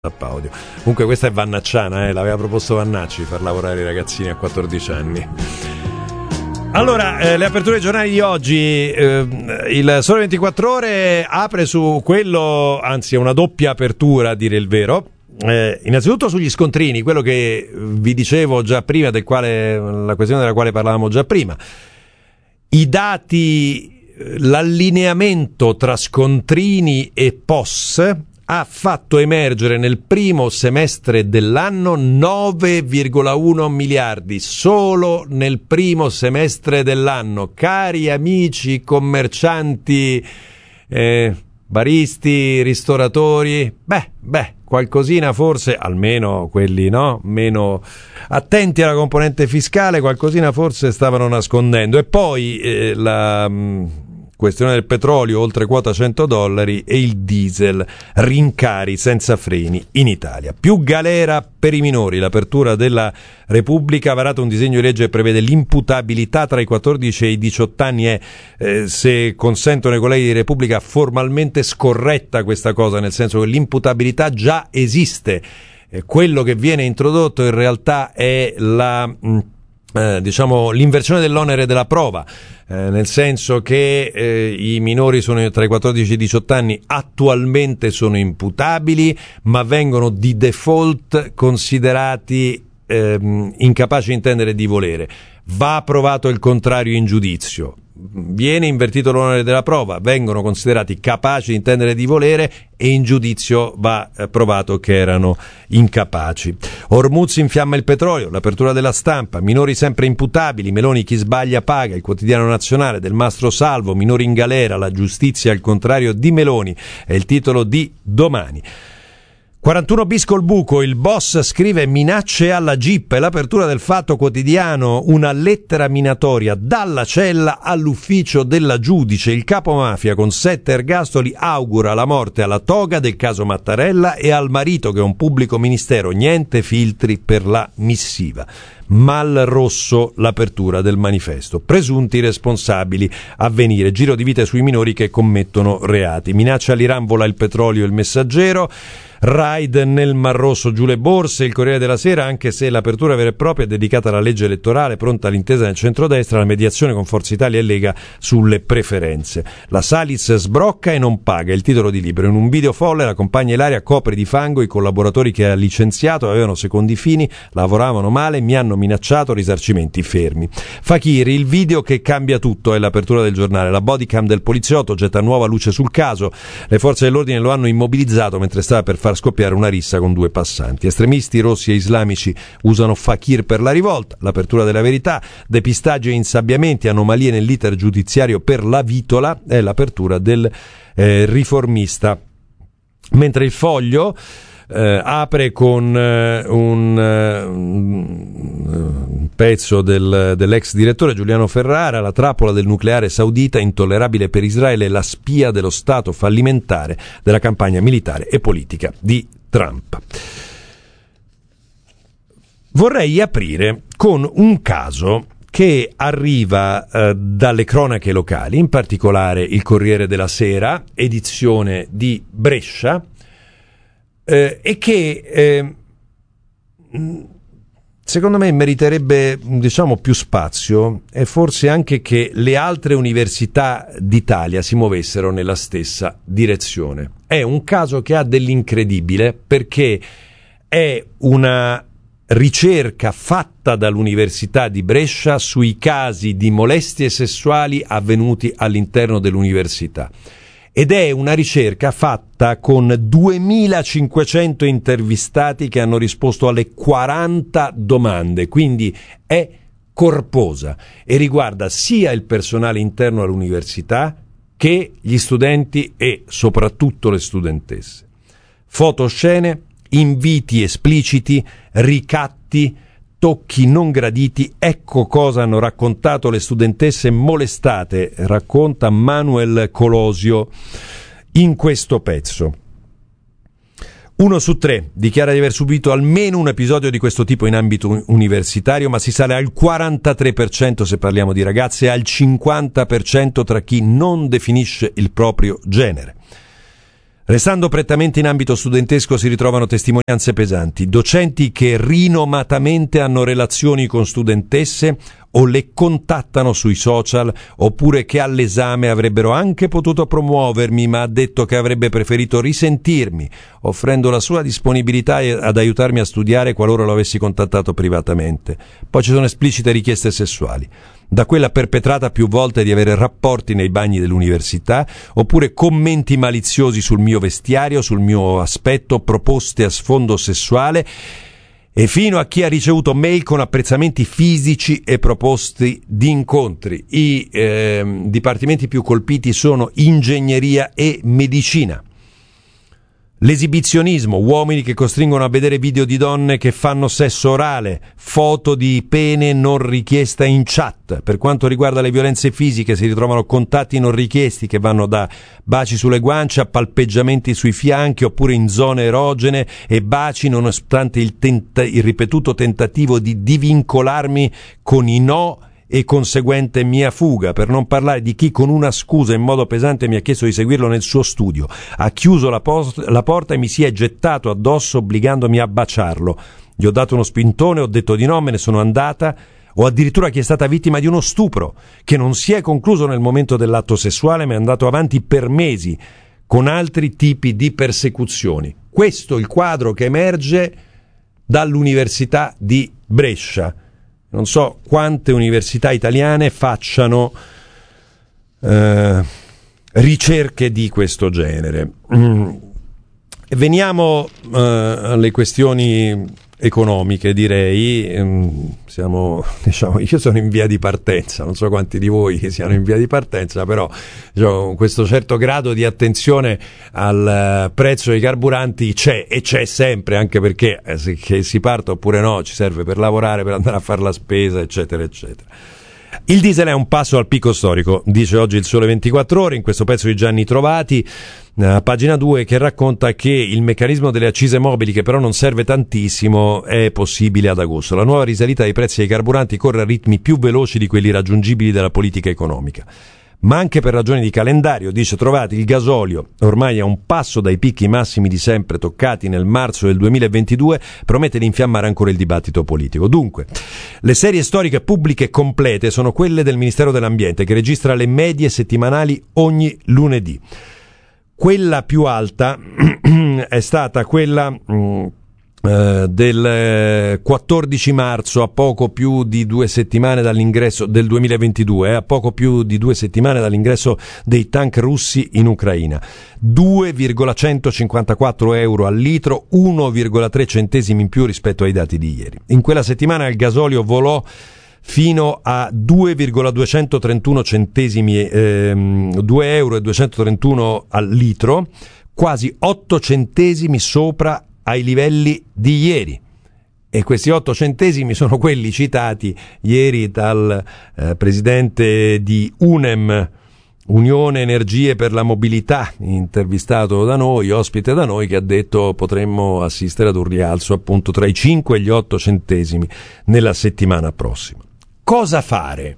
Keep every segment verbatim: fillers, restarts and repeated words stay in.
Audio. Comunque questa è Vannacciana, eh? L'aveva proposto Vannacci far lavorare i ragazzini a quattordici anni. Allora, eh, le aperture dei giornali di oggi, eh, il Sole ventiquattro Ore apre su quello, anzi è una doppia apertura a dire il vero. Eh, innanzitutto sugli scontrini, quello che vi dicevo già prima, del quale la questione della quale parlavamo già prima. I dati, l'allineamento tra scontrini e P O S ha fatto emergere nel primo semestre dell'anno nove virgola uno miliardi, solo nel primo semestre dell'anno. Cari amici commercianti, eh, baristi, ristoratori, beh, beh, qualcosina forse, almeno quelli no, meno attenti alla componente fiscale, qualcosina forse stavano nascondendo. E poi eh, la... questione del petrolio oltre quota cento dollari e il diesel, rincari senza freni in Italia. Più galera per i minori. L'apertura della Repubblica ha varato un disegno di legge che prevede l'imputabilità tra i quattordici e i diciotto anni. È, eh, se consentono i colleghi di Repubblica, formalmente scorretta questa cosa, nel senso che l'imputabilità già esiste. Eh, quello che viene introdotto in realtà è la... Mh, Eh, diciamo l'inversione dell'onere della prova, eh, nel senso che eh, i minori sono tra i quattordici e i diciotto anni, attualmente sono imputabili, ma vengono di default considerati eh, incapaci di intendere e di volere. Va provato il contrario in giudizio, viene invertito l'onere della prova, vengono considerati capaci di intendere e di volere e in giudizio va eh, provato che erano incapaci. Hormuz infiamma il petrolio, l'apertura della Stampa, minori sempre imputabili, Meloni chi sbaglia paga, il Quotidiano Nazionale, Del Mastro salvo, minori in galera, la giustizia al contrario di Meloni, è il titolo di Domani. quarantuno bis col buco, il boss scrive minacce alla Jeep, e l'apertura del Fatto Quotidiano, una lettera minatoria dalla cella all'ufficio della giudice. Il capo mafia con sette ergastoli augura la morte alla toga del caso Mattarella e al marito che è un pubblico ministero, niente filtri per la missiva. Mal rosso l'apertura del Manifesto, presunti responsabili a venire, giro di vite sui minori che commettono reati, minaccia all'Iran, vola il petrolio, il Messaggero, raid nel Mar Rosso, giù le borse, il Corriere della Sera, anche se l'apertura vera e propria è dedicata alla legge elettorale, pronta l'intesa nel centrodestra, la mediazione con Forza Italia e Lega sulle preferenze. La Saliz sbrocca e non paga, il titolo di Libero. In un video folle la compagna Ilaria copre di fango i collaboratori che ha licenziato, avevano secondi fini, lavoravano male, mi hanno minacciato risarcimenti fermi. Fakiri, il video che cambia tutto, è l'apertura del giornale. La bodycam del poliziotto getta nuova luce sul caso, le forze dell'ordine lo hanno immobilizzato mentre stava per far scoppiare una rissa con due passanti. Estremisti rossi e islamici usano Fakir per la rivolta. L'apertura della Verità, depistaggi e insabbiamenti, anomalie nell'iter giudiziario per la Vitola, è l'apertura del eh, Riformista. Mentre il Foglio Eh, apre con eh, un, eh, un pezzo del, dell'ex direttore Giuliano Ferrara, la trappola del nucleare saudita, intollerabile per Israele, la spia dello Stato fallimentare della campagna militare e politica di Trump. Vorrei aprire con un caso che arriva eh, dalle cronache locali, in particolare il Corriere della Sera, edizione di Brescia, Eh, e che eh, secondo me meriterebbe, diciamo, più spazio, e forse anche che le altre università d'Italia si muovessero nella stessa direzione. È un caso che ha dell'incredibile, perché è una ricerca fatta dall'Università di Brescia sui casi di molestie sessuali avvenuti all'interno dell'università. Ed è una ricerca fatta con duemilacinquecento intervistati che hanno risposto alle quaranta domande, quindi è corposa e riguarda sia il personale interno all'università che gli studenti e soprattutto le studentesse. Fotoscene, inviti espliciti, ricatti, tocchi non graditi, ecco cosa hanno raccontato le studentesse molestate, racconta Manuel Colosio in questo pezzo. Uno su tre dichiara di aver subito almeno un episodio di questo tipo in ambito universitario, ma si sale al quarantatré per cento se parliamo di ragazze e al cinquanta per cento tra chi non definisce il proprio genere. Restando prettamente in ambito studentesco si ritrovano testimonianze pesanti, docenti che rinomatamente hanno relazioni con studentesse o le contattano sui social, oppure che all'esame avrebbero anche potuto promuovermi, ma ha detto che avrebbe preferito risentirmi, offrendo la sua disponibilità ad aiutarmi a studiare qualora lo avessi contattato privatamente. Poi ci sono esplicite richieste sessuali, da quella perpetrata più volte di avere rapporti nei bagni dell'università, oppure commenti maliziosi sul mio vestiario, sul mio aspetto, proposte a sfondo sessuale, e fino a chi ha ricevuto mail con apprezzamenti fisici e proposti di incontri. I eh, dipartimenti più colpiti sono ingegneria e medicina. L'esibizionismo, uomini che costringono a vedere video di donne che fanno sesso orale, foto di pene non richiesta in chat. Per quanto riguarda le violenze fisiche, si ritrovano contatti non richiesti che vanno da baci sulle guance a palpeggiamenti sui fianchi oppure in zone erogene, e baci nonostante il, tenta- il ripetuto tentativo di divincolarmi con i no e conseguente mia fuga, per non parlare di chi con una scusa in modo pesante mi ha chiesto di seguirlo nel suo studio, ha chiuso la, post- la porta e mi si è gettato addosso obbligandomi a baciarlo. Gli ho dato uno spintone, ho detto di no, me ne sono andata, o addirittura chi è stata vittima di uno stupro che non si è concluso nel momento dell'atto sessuale ma è andato avanti per mesi con altri tipi di persecuzioni. Questo è il quadro che emerge dall'Università di Brescia. Non so quante università italiane facciano eh, ricerche di questo genere. Mm. Veniamo eh, alle questioni economiche, direi. Siamo, diciamo, io sono in via di partenza, non so quanti di voi siano in via di partenza, però diciamo, questo certo grado di attenzione al prezzo dei carburanti c'è, e c'è sempre, anche perché eh, se che si parta oppure no ci serve per lavorare, per andare a fare la spesa, eccetera eccetera. Il diesel è un passo al picco storico, dice oggi il Sole ventiquattro Ore in questo pezzo di Gianni Trovati, a pagina due, che racconta che il meccanismo delle accise mobili, che però non serve tantissimo, è possibile ad agosto. La nuova risalita dei prezzi dei carburanti corre a ritmi più veloci di quelli raggiungibili dalla politica economica. Ma anche per ragioni di calendario, dice Trovati, il gasolio, ormai a un passo dai picchi massimi di sempre toccati nel marzo del duemilaventidue, promette di infiammare ancora il dibattito politico. Dunque, le serie storiche pubbliche complete sono quelle del Ministero dell'Ambiente, che registra le medie settimanali ogni lunedì. Quella più alta è stata quella mh, eh, del quattordici marzo, a poco più di due settimane dall'ingresso del duemilaventidue, eh, a poco più di due settimane dall'ingresso dei tank russi in Ucraina. due virgola centocinquantaquattro euro al litro, uno virgola tre centesimi in più rispetto ai dati di ieri. In quella settimana il gasolio volò fino a due virgola duecentotrentuno centesimi, ehm, due euro e duecentotrentuno al litro, quasi otto centesimi sopra ai livelli di ieri. E questi otto centesimi sono quelli citati ieri dal eh, presidente di UNEM, Unione Energie per la Mobilità, intervistato da noi, ospite da noi, che ha detto potremmo assistere ad un rialzo appunto tra i cinque e gli otto centesimi nella settimana prossima. Cosa fare?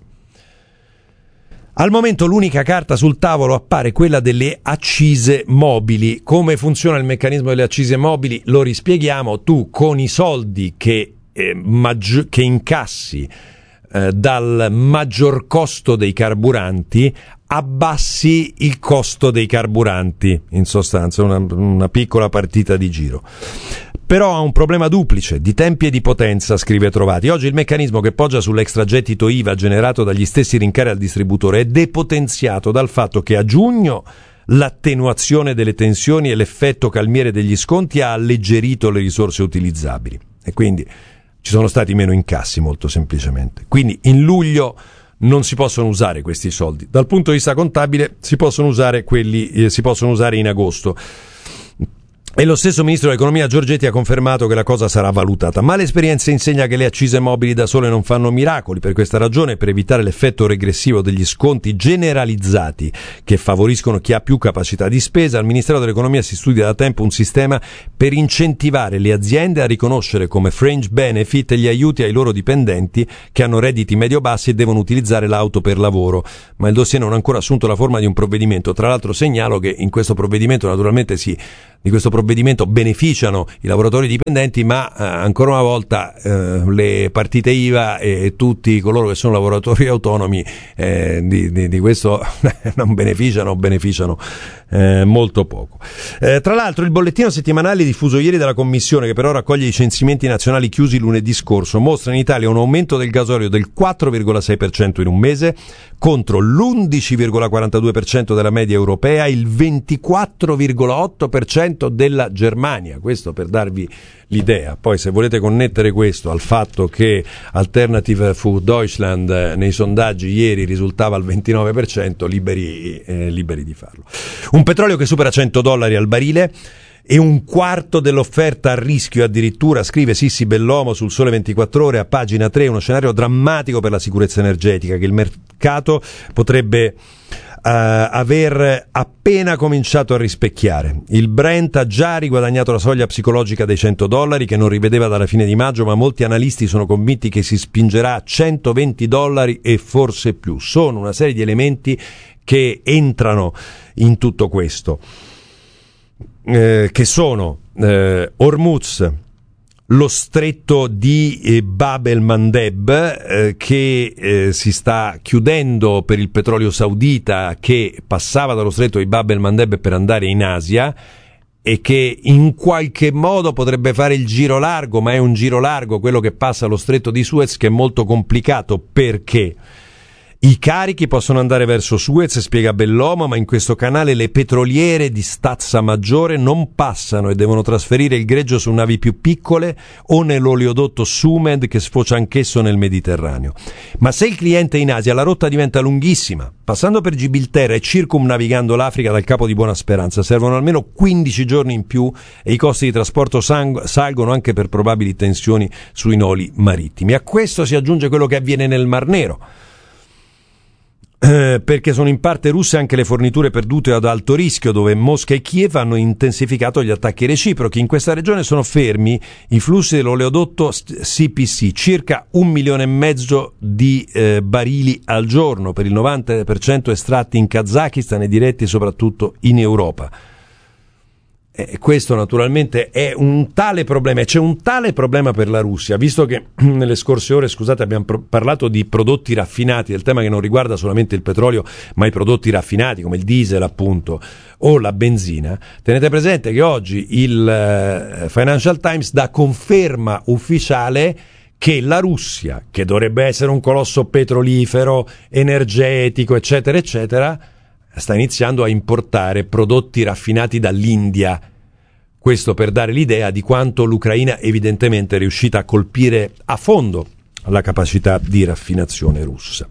Al momento l'unica carta sul tavolo appare quella delle accise mobili. Come funziona il meccanismo delle accise mobili? Lo rispieghiamo. Tu con i soldi che, eh, maggi- che incassi eh, dal maggior costo dei carburanti abbassi il costo dei carburanti, in sostanza una, una piccola partita di giro. Però ha un problema duplice, di tempi e di potenza, scrive Trovati. Oggi il meccanismo, che poggia sull'extragettito I V A generato dagli stessi rincari al distributore, è depotenziato dal fatto che a giugno l'attenuazione delle tensioni e l'effetto calmiere degli sconti ha alleggerito le risorse utilizzabili e quindi ci sono stati meno incassi, molto semplicemente. Quindi in luglio non si possono usare questi soldi. Dal punto di vista contabile si possono usare quelli, eh, si possono usare in agosto. E lo stesso ministro dell'economia Giorgetti ha confermato che la cosa sarà valutata, ma l'esperienza insegna che le accise mobili da sole non fanno miracoli. Per questa ragione, per evitare l'effetto regressivo degli sconti generalizzati che favoriscono chi ha più capacità di spesa, al Ministero dell'economia si studia da tempo un sistema per incentivare le aziende a riconoscere come fringe benefit gli aiuti ai loro dipendenti che hanno redditi medio-bassi e devono utilizzare l'auto per lavoro. Ma il dossier non ha ancora assunto la forma di un provvedimento. Tra l'altro segnalo che in questo provvedimento naturalmente si di questo provvedimento beneficiano i lavoratori dipendenti, ma eh, ancora una volta eh, le partite I V A e, e tutti coloro che sono lavoratori autonomi eh, di, di, di questo non beneficiano, beneficiano eh, molto poco. Eh, tra l'altro il bollettino settimanale diffuso ieri dalla Commissione, che però raccoglie i censimenti nazionali chiusi lunedì scorso, mostra in Italia un aumento del gasolio del quattro virgola sei per cento in un mese contro l'undici virgola quarantadue per cento della media europea, il ventiquattro virgola otto per cento della Germania. Questo per darvi l'idea. Poi se volete connettere questo al fatto che Alternative für Deutschland eh, nei sondaggi ieri risultava al ventinove per cento, liberi, eh, liberi di farlo. Un petrolio che supera cento dollari al barile e un quarto dell'offerta a rischio addirittura, scrive Sissi Bellomo sul Sole ventiquattro Ore a pagina tre, uno scenario drammatico per la sicurezza energetica che il mercato potrebbe Uh, aver appena cominciato a rispecchiare. Il Brent ha già riguadagnato la soglia psicologica dei cento dollari che non rivedeva dalla fine di maggio, ma molti analisti sono convinti che si spingerà a centoventi dollari e forse più. Sono una serie di elementi che entrano in tutto questo, eh, che sono eh, Hormuz, lo stretto di eh, Bab el-Mandeb eh, che eh, si sta chiudendo per il petrolio saudita che passava dallo stretto di Bab el-Mandeb per andare in Asia e che in qualche modo potrebbe fare il giro largo, ma è un giro largo quello che passa allo stretto di Suez, che è molto complicato perché i carichi possono andare verso Suez, spiega Bellomo, ma in questo canale le petroliere di stazza maggiore non passano e devono trasferire il greggio su navi più piccole o nell'oleodotto Sumed che sfocia anch'esso nel Mediterraneo. Ma se il cliente è in Asia, la rotta diventa lunghissima. Passando per Gibilterra e circumnavigando l'Africa dal Capo di Buona Speranza servono almeno quindici giorni in più e i costi di trasporto sang- salgono anche per probabili tensioni sui noli marittimi. A questo si aggiunge quello che avviene nel Mar Nero, Eh, perché sono in parte russe anche le forniture perdute ad alto rischio, dove Mosca e Kiev hanno intensificato gli attacchi reciprochi. In questa regione sono fermi i flussi dell'oleodotto C P C, circa un milione e mezzo di eh, barili al giorno, per il novanta per cento estratti in Kazakistan e diretti soprattutto in Europa. E questo naturalmente è un tale problema, e c'è un tale problema per la Russia, visto che nelle scorse ore, scusate, abbiamo pro- parlato di prodotti raffinati, del tema che non riguarda solamente il petrolio, ma i prodotti raffinati come il diesel appunto o la benzina. Tenete presente che oggi il uh, Financial Times dà conferma ufficiale che la Russia, che dovrebbe essere un colosso petrolifero, energetico, eccetera, eccetera, sta iniziando a importare prodotti raffinati dall'India. Questo per dare l'idea di quanto l'Ucraina evidentemente è riuscita a colpire a fondo la capacità di raffinazione russa.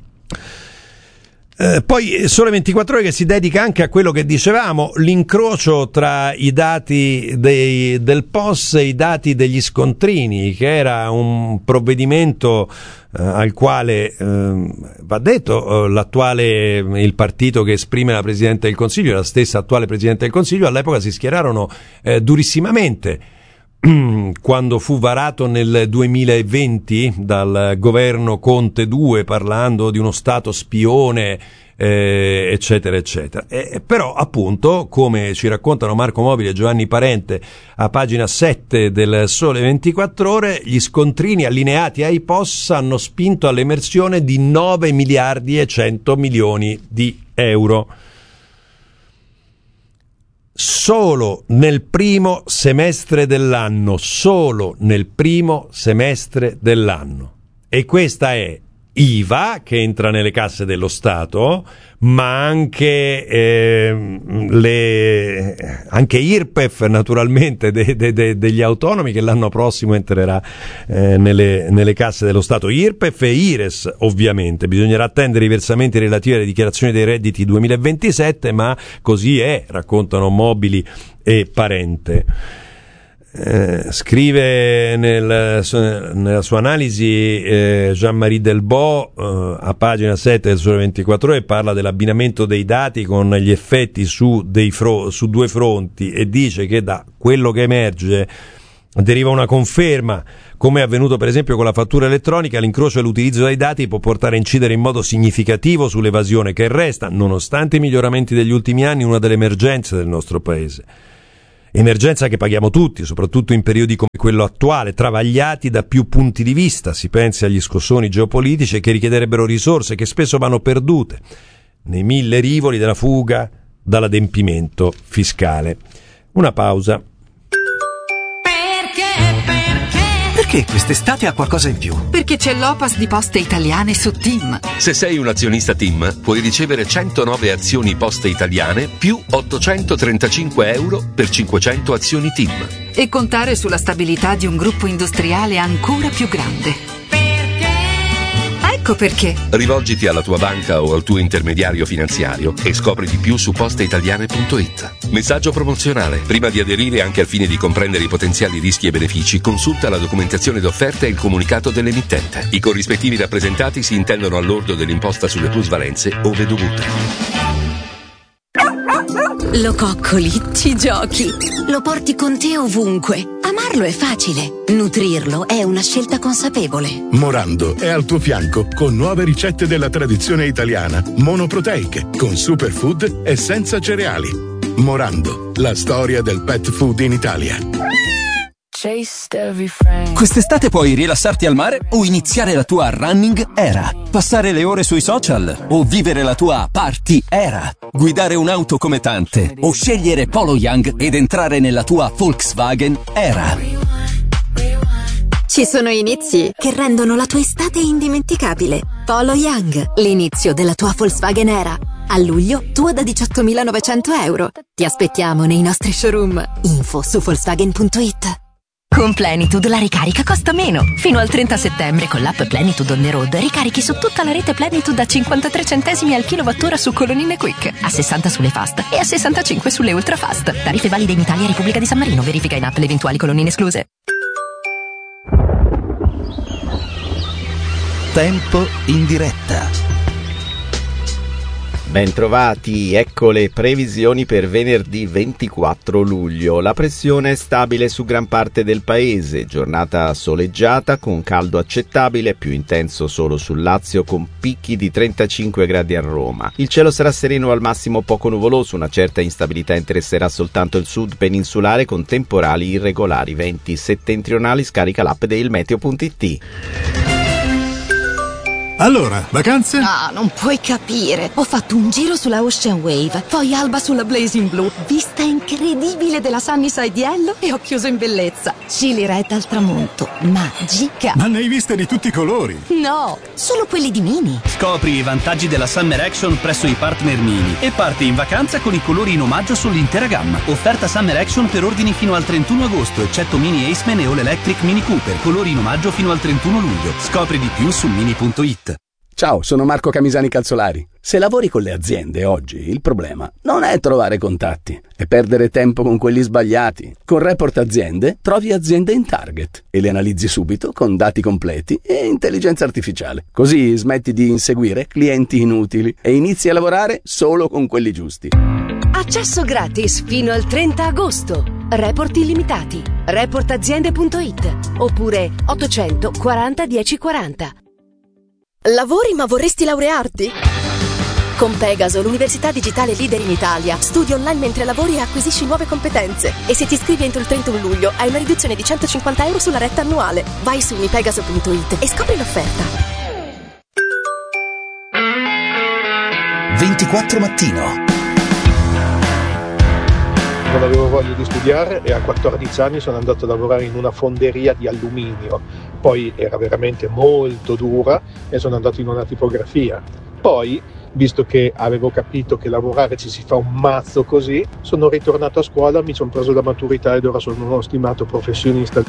Eh, poi Sole ventiquattro Ore che si dedica anche a quello che dicevamo, l'incrocio tra i dati dei, del P O S e i dati degli scontrini, che era un provvedimento eh, al quale eh, va detto eh, l'attuale il partito che esprime la Presidente del Consiglio, la stessa attuale Presidente del Consiglio, all'epoca si schierarono eh, durissimamente quando fu varato nel duemilaventi dal governo Conte due, parlando di uno Stato spione, eh, eccetera eccetera. E, però appunto, come ci raccontano Marco Mobili e Giovanni Parente a pagina sette del Sole ventiquattro Ore, gli scontrini allineati ai P O S hanno spinto all'emersione di nove miliardi e cento milioni di euro solo nel primo semestre dell'anno, solo nel primo semestre dell'anno. E questa è I V A che entra nelle casse dello Stato, ma anche eh, le anche I R P E F naturalmente de, de, de, degli autonomi, che l'anno prossimo entrerà eh, nelle, nelle casse dello Stato. I R P E F e I R E S ovviamente. Bisognerà attendere i versamenti relativi alle dichiarazioni dei redditi duemilaventisette, ma così è, raccontano Mobili e Parente. Eh, scrive nel, nella sua analisi eh, Jean-Marie Delbo eh, a pagina sette del Sole ventiquattro Ore, parla dell'abbinamento dei dati con gli effetti su, dei fro- su due fronti, e dice che da quello che emerge deriva una conferma, come è avvenuto per esempio con la fattura elettronica. L'incrocio e l'utilizzo dei dati può portare a incidere in modo significativo sull'evasione, che resta, nonostante i miglioramenti degli ultimi anni, una delle emergenze del nostro paese. Emergenza che paghiamo tutti, soprattutto in periodi come quello attuale, travagliati da più punti di vista. Si pensi agli scossoni geopolitici che richiederebbero risorse che spesso vanno perdute nei mille rivoli della fuga dall'adempimento fiscale. Una pausa. Perché quest'estate ha qualcosa in più? Perché c'è l'Opas di Poste Italiane su TIM. Se sei un azionista TIM, puoi ricevere centonove azioni Poste Italiane più ottocentotrentacinque euro per cinquecento azioni TIM. E contare sulla stabilità di un gruppo industriale ancora più grande. Ecco perché. Rivolgiti alla tua banca o al tuo intermediario finanziario e scopri di più su posteitaliane punto it. Messaggio promozionale. Prima di aderire, anche al fine di comprendere i potenziali rischi e benefici, consulta la documentazione d'offerta e il comunicato dell'emittente. I corrispettivi rappresentati si intendono al lordo dell'imposta sulle plusvalenze ove dovute. Lo coccoli, ci giochi, lo porti con te ovunque. Amarlo è facile, nutrirlo è una scelta consapevole. Morando è al tuo fianco con nuove ricette della tradizione italiana, monoproteiche, con superfood e senza cereali. Morando, la storia del pet food in Italia. Quest'estate puoi rilassarti al mare o iniziare la tua running era, passare le ore sui social o vivere la tua party era, guidare un'auto come tante o scegliere Polo Young ed entrare nella tua Volkswagen era. Ci sono inizi che rendono la tua estate indimenticabile. Polo Young, l'inizio della tua Volkswagen era. A luglio, tua da diciottomilanovecento euro. Ti aspettiamo nei nostri showroom. Info su Volkswagen punto it. Con Plenitude la ricarica costa meno. Fino al trenta settembre con l'app Plenitude on the road ricarichi su tutta la rete Plenitude a cinquantatré centesimi al kilowattora su colonnine Quick, a sessanta sulle fast e a sessantacinque sulle ultra fast. Tariffe valide in Italia e Repubblica di San Marino. Verifica in app le eventuali colonnine escluse. Tempo in diretta. Bentrovati, ecco le previsioni per venerdì ventiquattro luglio. La pressione è stabile su gran parte del paese, giornata soleggiata con caldo accettabile, più intenso solo sul Lazio con picchi di trentacinque gradi a Roma. Il cielo sarà sereno al massimo poco nuvoloso, una certa instabilità interesserà soltanto il sud peninsulare con temporali irregolari, venti settentrionali. Scarica l'app di ilmeteo punto it. Allora, vacanze? Ah, non puoi capire. Ho fatto un giro sulla Ocean Wave, poi Alba sulla Blazing Blue, vista incredibile della Sunnyside Yellow e ho chiuso in bellezza. Chili Red al tramonto, magica. Ma ne hai viste di tutti i colori? No, solo quelli di Mini. Scopri i vantaggi della Summer Action presso i partner Mini e parti in vacanza con i colori in omaggio sull'intera gamma. Offerta Summer Action per ordini fino al trentuno agosto, eccetto Mini Aceman e All Electric Mini Cooper. Colori in omaggio fino al trentuno luglio. Scopri di più su mini punto it. Ciao, sono Marco Camisani Calzolari. Se lavori con le aziende oggi, il problema non è trovare contatti, è perdere tempo con quelli sbagliati. Con Report Aziende trovi aziende in target e le analizzi subito con dati completi e intelligenza artificiale. Così smetti di inseguire clienti inutili e inizi a lavorare solo con quelli giusti. Accesso gratis fino al trenta agosto. Report illimitati. report aziende punto it oppure ottocento quaranta dieci quaranta. Lavori ma vorresti laurearti? Con Pegaso, l'università digitale leader in Italia, studi online mentre lavori e acquisisci nuove competenze. E se ti iscrivi entro il trentuno luglio hai una riduzione di centocinquanta euro sulla retta annuale. Vai su unipegaso punto it e scopri l'offerta. ventiquattro mattino. Non avevo voglia di studiare e a quattordici anni sono andato a lavorare in una fonderia di alluminio, poi era veramente molto dura e sono andato in una tipografia. Poi, visto che avevo capito che lavorare ci si fa un mazzo così, sono ritornato a scuola, mi sono preso la maturità ed ora sono uno stimato professionista.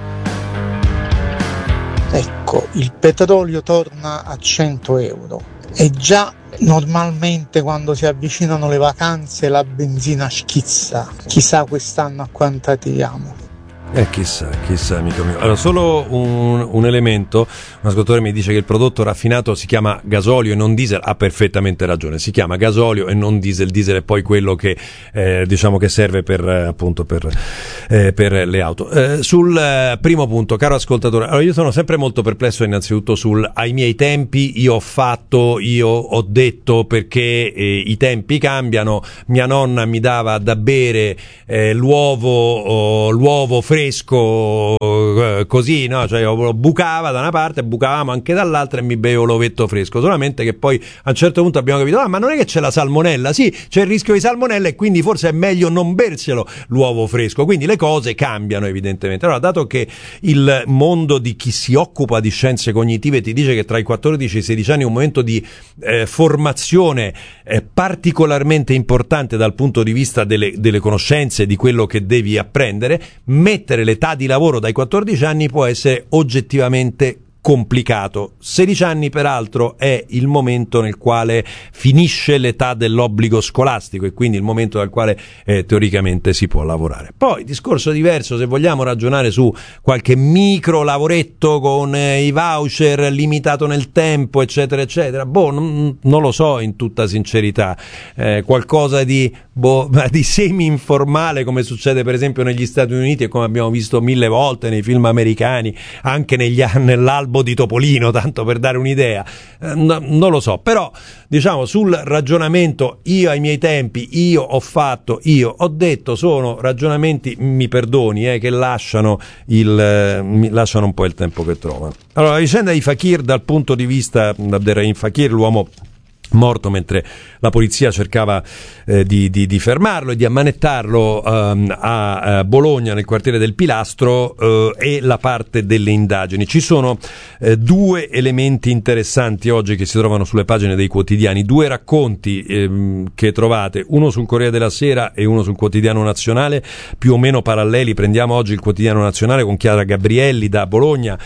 Ecco, il petrolio torna a cento euro e già normalmente quando si avvicinano le vacanze la benzina schizza. Chissà quest'anno a quanto tiriamo. Eh chissà, chissà amico mio. Allora solo un, un elemento, un ascoltatore mi dice che il prodotto raffinato si chiama gasolio e non diesel, ha perfettamente ragione, si chiama gasolio e non diesel, diesel è poi quello che eh, diciamo che serve per eh, appunto per, eh, per le auto. Eh, sul eh, primo punto, caro ascoltatore, allora io sono sempre molto perplesso innanzitutto sul ai miei tempi, io ho fatto, io ho detto, perché eh, i tempi cambiano, mia nonna mi dava da bere eh, l'uovo oh, l'uovo fresco fresco così, no? Cioè io bucava da una parte, bucavamo anche dall'altra e mi bevo l'ovetto fresco, solamente che poi a un certo punto abbiamo capito, ah ma non è che c'è la salmonella, sì c'è il rischio di salmonella e quindi forse è meglio non berselo l'uovo fresco, quindi le cose cambiano evidentemente. Allora, dato che il mondo di chi si occupa di scienze cognitive ti dice che tra i quattordici e i sedici anni è un momento di eh, formazione eh, particolarmente importante dal punto di vista delle, delle conoscenze, di quello che devi apprendere, mettere l'età di lavoro dai quattordici anni può essere oggettivamente complicato. sedici anni peraltro è il momento nel quale finisce l'età dell'obbligo scolastico e quindi il momento dal quale eh, teoricamente si può lavorare. Poi discorso diverso se vogliamo ragionare su qualche micro lavoretto con eh, i voucher limitato nel tempo eccetera eccetera, boh non, non lo so in tutta sincerità, eh, qualcosa di, boh, di semi informale come succede per esempio negli Stati Uniti e come abbiamo visto mille volte nei film americani, anche negli anni nell'albo di Topolino, tanto per dare un'idea, eh, no, non lo so, però diciamo sul ragionamento io ai miei tempi, io ho fatto, io ho detto, sono ragionamenti, mi perdoni, eh, che lasciano il eh, mi lasciano un po' il tempo che trovano. Allora, la vicenda di Fakir dal punto di vista di Abderrahim Fakir, l'uomo morto mentre la polizia cercava eh, di, di, di fermarlo e di ammanettarlo um, a, a Bologna nel quartiere del Pilastro, uh, e la parte delle indagini. Ci sono eh, due elementi interessanti oggi che si trovano sulle pagine dei quotidiani, due racconti ehm, che trovate, uno sul Corriere della Sera e uno sul Quotidiano Nazionale, più o meno paralleli. Prendiamo oggi il Quotidiano Nazionale con Chiara Gabrielli da Bologna,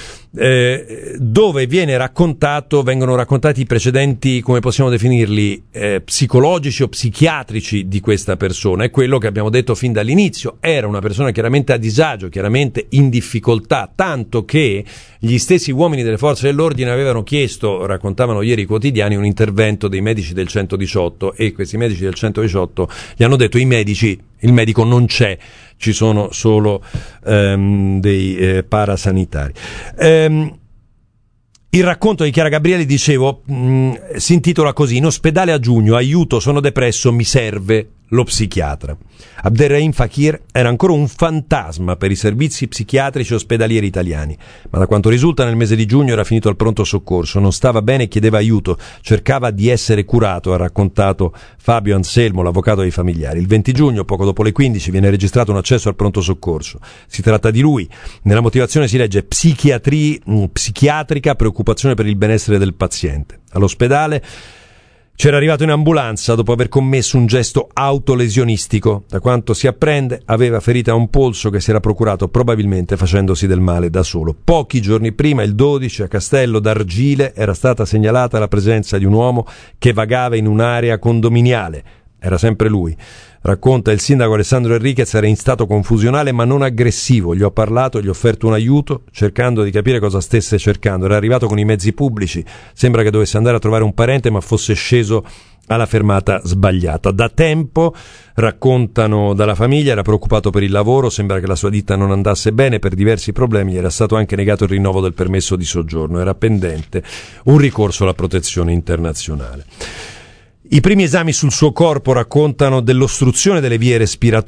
Eh, dove viene raccontato, vengono raccontati i precedenti, come possiamo definirli, eh, psicologici o psichiatrici di questa persona. È quello che abbiamo detto fin dall'inizio, era una persona chiaramente a disagio, chiaramente in difficoltà, tanto che gli stessi uomini delle forze dell'ordine avevano chiesto, raccontavano ieri i quotidiani, un intervento dei medici del centodiciotto e questi medici del centodiciotto gli hanno detto: i medici, il medico non c'è, ci sono solo um, dei eh, parasanitari. Um, il racconto di Chiara Gabrielli, dicevo, mh, si intitola così: in ospedale a giugno, aiuto, sono depresso, mi serve lo psichiatra. Abderrahim Fakir era ancora un fantasma per i servizi psichiatrici ospedalieri italiani, ma da quanto risulta nel mese di giugno era finito al pronto soccorso, non stava bene e chiedeva aiuto, cercava di essere curato, ha raccontato Fabio Anselmo, l'avvocato dei familiari. Il venti giugno, poco dopo le quindici, viene registrato un accesso al pronto soccorso. Si tratta di lui. Nella motivazione si legge psichiatria, psichiatrica, preoccupazione per il benessere del paziente. All'ospedale c'era arrivato in ambulanza dopo aver commesso un gesto autolesionistico. Da quanto si apprende, aveva ferita a un polso che si era procurato probabilmente facendosi del male da solo. Pochi giorni prima, il dodici, a Castello d'Argile, era stata segnalata la presenza di un uomo che vagava in un'area condominiale. Era sempre lui. Racconta il sindaco Alessandro Enriquez, era in stato confusionale ma non aggressivo. Gli ho parlato, gli ho offerto un aiuto, cercando di capire cosa stesse cercando. Era arrivato con i mezzi pubblici, sembra che dovesse andare a trovare un parente ma fosse sceso alla fermata sbagliata. Da tempo, raccontano dalla famiglia, era preoccupato per il lavoro, sembra che la sua ditta non andasse bene, per diversi problemi gli era stato anche negato il rinnovo del permesso di soggiorno, era pendente un ricorso alla protezione internazionale. I primi esami sul suo corpo raccontano dell'ostruzione delle vie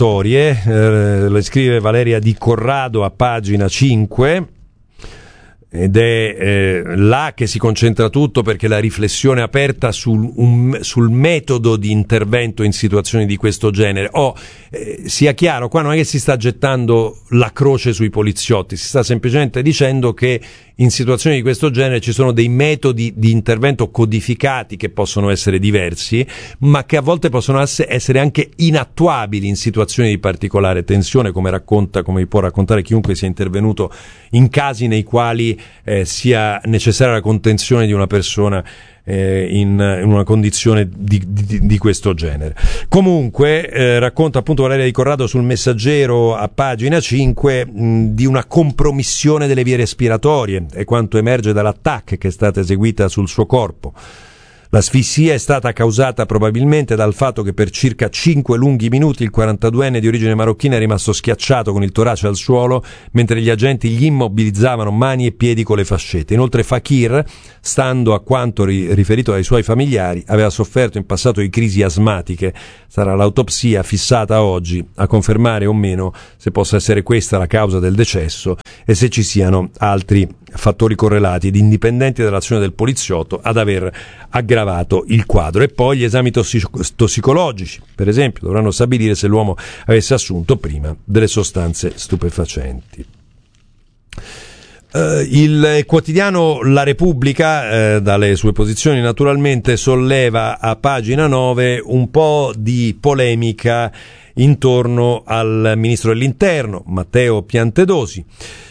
respiratorie, eh, lo scrive Valeria Di Corrado a pagina cinque. ed è eh, là che si concentra tutto, perché la riflessione è aperta sul, un, sul metodo di intervento in situazioni di questo genere. Oh, eh, sia chiaro, qua non è che si sta gettando la croce sui poliziotti, si sta semplicemente dicendo che in situazioni di questo genere ci sono dei metodi di intervento codificati che possono essere diversi, ma che a volte possono essere anche inattuabili in situazioni di particolare tensione, come racconta, come può raccontare chiunque sia intervenuto in casi nei quali eh, sia necessaria la contenzione di una persona eh, in, in una condizione di, di, di questo genere. Comunque eh, racconta appunto Valeria Di Corrado sul Messaggero a pagina cinque mh, di una compromissione delle vie respiratorie e quanto emerge dall'A T A C che è stata eseguita sul suo corpo. L'asfissia è stata causata probabilmente dal fatto che per circa cinque lunghi minuti il quarantaduenne di origine marocchina è rimasto schiacciato con il torace al suolo mentre gli agenti gli immobilizzavano mani e piedi con le fascette. Inoltre Fakir, stando a quanto ri- riferito dai suoi familiari, aveva sofferto in passato di crisi asmatiche. Sarà l'autopsia fissata oggi a confermare o meno se possa essere questa la causa del decesso e se ci siano altri fattori correlati ed indipendenti dall'azione del poliziotto ad aver aggravato il quadro. E poi gli esami tossic- tossicologici, per esempio, dovranno stabilire se l'uomo avesse assunto prima delle sostanze stupefacenti. Uh, il quotidiano La Repubblica, eh, dalle sue posizioni naturalmente, solleva a pagina nove un po' di polemica intorno al ministro dell'Interno, Matteo Piantedosi,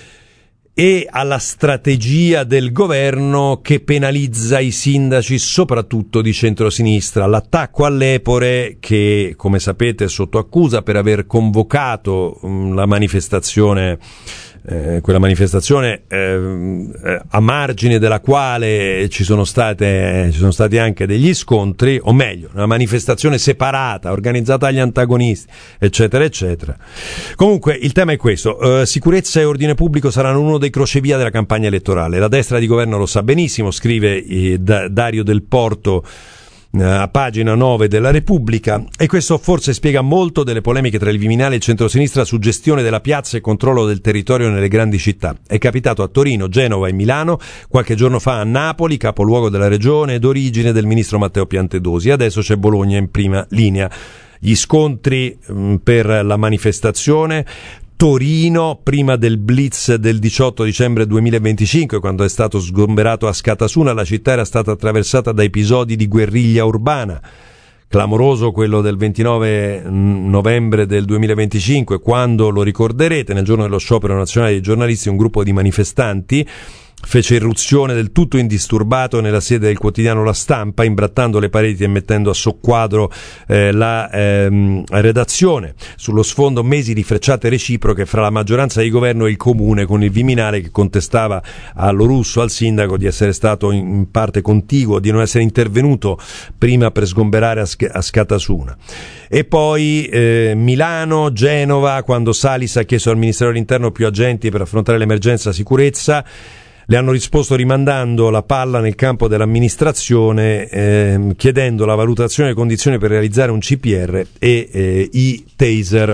e alla strategia del governo che penalizza i sindaci soprattutto di centrosinistra. L'attacco all'Epore, che come sapete è sotto accusa per aver convocato mh, la manifestazione Eh, quella manifestazione eh, a margine della quale ci sono state ci sono stati anche degli scontri, o meglio una manifestazione separata organizzata dagli antagonisti, eccetera eccetera. Comunque il tema è questo: eh, sicurezza e ordine pubblico saranno uno dei crocevia della campagna elettorale. La destra di governo lo sa benissimo, scrive eh, da, Dario Del Porto a pagina nove della Repubblica, e questo forse spiega molto delle polemiche tra il Viminale e il centrosinistra su gestione della piazza e controllo del territorio nelle grandi città. È capitato a Torino, Genova e Milano, qualche giorno fa a Napoli, capoluogo della regione ed origine del ministro Matteo Piantedosi. Adesso c'è Bologna in prima linea. Gli scontri mh, per la manifestazione. Torino, prima del blitz del diciotto dicembre duemilaventicinque, quando è stato sgomberato Askatasuna, la città era stata attraversata da episodi di guerriglia urbana. Clamoroso quello del ventinove novembre del duemilaventicinque, quando, lo ricorderete, nel giorno dello sciopero nazionale dei giornalisti, un gruppo di manifestanti fece irruzione del tutto indisturbato nella sede del quotidiano La Stampa, imbrattando le pareti e mettendo a soqquadro eh, la ehm, redazione. Sullo sfondo mesi di frecciate reciproche fra la maggioranza di governo e il comune, con il Viminale che contestava a Lorusso, al sindaco, di essere stato in parte contiguo, di non essere intervenuto prima per sgomberare Askatasuna. E poi eh, Milano, Genova, quando Salis ha chiesto al Ministero dell'Interno più agenti per affrontare l'emergenza sicurezza, le hanno risposto rimandando la palla nel campo dell'amministrazione, eh, chiedendo la valutazione delle condizioni per realizzare un C P R e eh, i taser.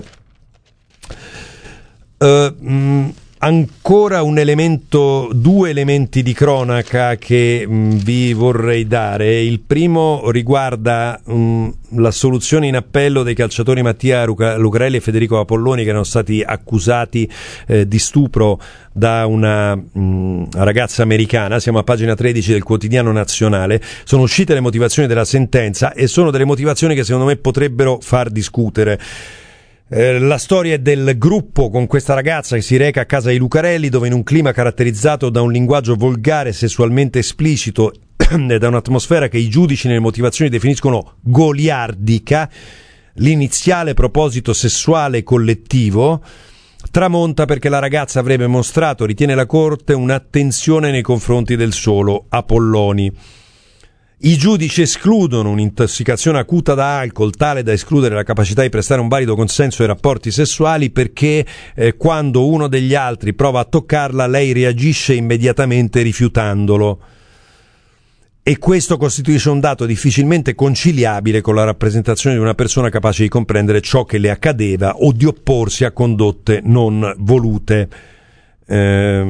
Uh, mh, ancora un elemento, due elementi di cronaca che mh, vi vorrei dare. Il primo riguarda mh, l'assoluzione in appello dei calciatori Mattia Lucarelli e Federico Apolloni, che erano stati accusati eh, di stupro da una mh, ragazza americana. Siamo a pagina tredici del quotidiano nazionale. Sono uscite le motivazioni della sentenza e sono delle motivazioni che secondo me potrebbero far discutere. Eh, la storia è del gruppo con questa ragazza che si reca a casa di Lucarelli, dove in un clima caratterizzato da un linguaggio volgare e sessualmente esplicito e da un'atmosfera che i giudici nelle motivazioni definiscono goliardica, l'iniziale proposito sessuale collettivo tramonta perché la ragazza avrebbe mostrato, ritiene la Corte, un'attenzione nei confronti del solo Apolloni. I giudici escludono un'intossicazione acuta da alcol tale da escludere la capacità di prestare un valido consenso ai rapporti sessuali, perché eh, quando uno degli altri prova a toccarla lei reagisce immediatamente rifiutandolo. E questo costituisce un dato difficilmente conciliabile con la rappresentazione di una persona capace di comprendere ciò che le accadeva o di opporsi a condotte non volute. Ehm,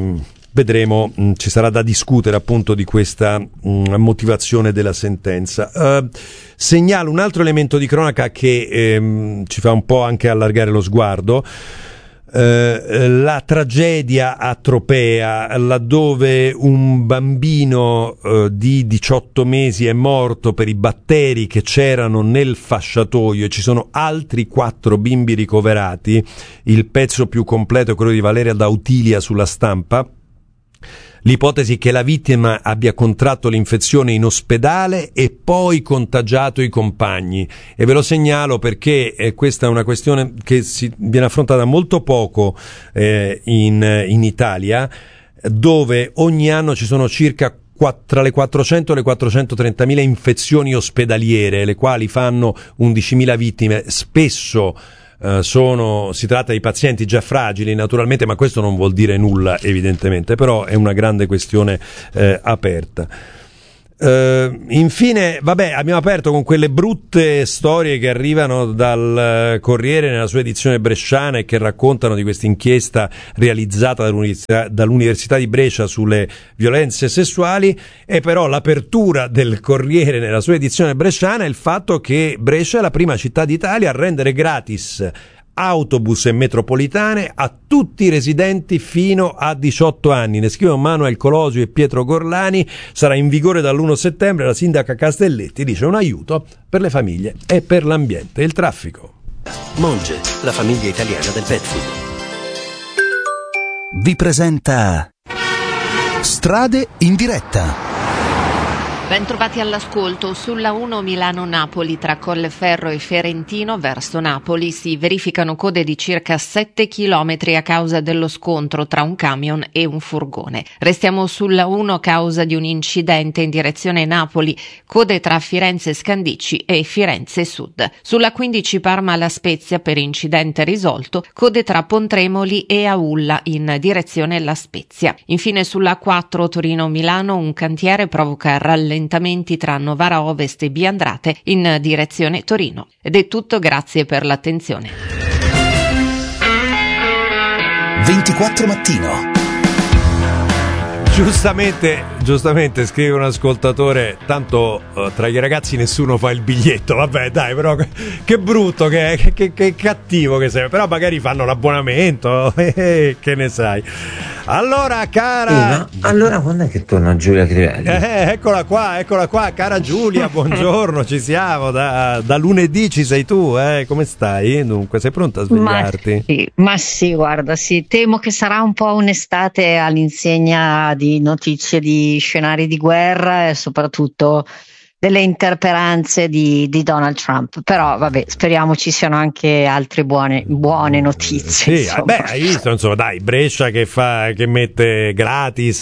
vedremo, mh, ci sarà da discutere appunto di questa mh, motivazione della sentenza. Uh, segnalo un altro elemento di cronaca che ehm, ci fa un po' anche allargare lo sguardo. Uh, la tragedia a Tropea, laddove un bambino uh, di diciotto mesi è morto per i batteri che c'erano nel fasciatoio e ci sono altri quattro bimbi ricoverati. Il pezzo più completo è quello di Valeria Dautilia sulla Stampa. L'ipotesi che la vittima abbia contratto l'infezione in ospedale e poi contagiato i compagni, e ve lo segnalo perché eh, questa è una questione che si viene affrontata molto poco eh, in, in Italia, dove ogni anno ci sono circa tra le quattrocento e le quattrocentotrentamila infezioni ospedaliere, le quali fanno undicimila vittime. Spesso Uh, sono, si tratta di pazienti già fragili naturalmente, ma questo non vuol dire nulla evidentemente, però è una grande questione eh, aperta. Uh, infine, vabbè, abbiamo aperto con quelle brutte storie che arrivano dal Corriere nella sua edizione bresciana e che raccontano di questa inchiesta realizzata dall'Università, dall'Università di Brescia sulle violenze sessuali, e però l'apertura del Corriere nella sua edizione bresciana è il fatto che Brescia è la prima città d'Italia a rendere gratis autobus e metropolitane a tutti i residenti fino a diciotto anni. Ne scrivono Manuel Colosio e Pietro Gorlani. Sarà in vigore dall'primo settembre. La sindaca Castelletti dice un aiuto per le famiglie e per l'ambiente e il traffico. Monge, la famiglia italiana del pet food, vi presenta Strade in diretta. Bentrovati all'ascolto. Sulla uno Milano-Napoli tra Colleferro e Ferentino verso Napoli si verificano code di circa sette chilometri a causa dello scontro tra un camion e un furgone. Restiamo sulla uno a causa di un incidente in direzione Napoli, code tra Firenze Scandicci e Firenze Sud. Sulla quindici Parma-La Spezia per incidente risolto, code tra Pontremoli e Aulla in direzione La Spezia. Infine sulla quattro Torino-Milano un cantiere provoca rallentamenti tra Novara Ovest e Biandrate in direzione Torino. Ed è tutto, grazie per l'attenzione. ventiquattro mattino. Giustamente, giustamente scrive un ascoltatore, tanto uh, tra i ragazzi nessuno fa il biglietto, vabbè dai, però che, che brutto, che, che, che, che cattivo che sei, però magari fanno l'abbonamento, eh, che ne sai. Allora cara... Sì, no? Allora quando è che torna Giulia Crivelli? Eh, eccola qua, eccola qua, cara Giulia, buongiorno, ci siamo, da, da lunedì ci sei tu, eh? Come stai? Dunque, sei pronta a svegliarti? Ma sì, ma sì, guarda, sì, temo che sarà un po' un'estate all'insegna di notizie di scenari di guerra e soprattutto delle interperanze di, di Donald Trump, però vabbè, speriamo ci siano anche altre buone, buone notizie. Sì, beh, hai visto, insomma, dai, Brescia che fa, che mette gratis